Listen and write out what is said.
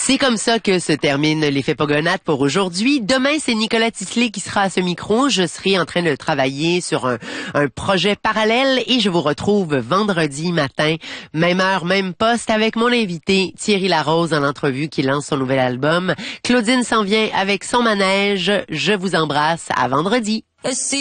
C'est comme ça que se termine l'effet Pogonade pour aujourd'hui. Demain, c'est Nicolas Tisley qui sera à ce micro. Je serai en train de travailler sur un projet parallèle et je vous retrouve vendredi matin, même heure, même poste, avec mon invité Thierry Larose en entrevue qui lance son nouvel album. Claudine s'en vient avec son manège. Je vous embrasse. À vendredi.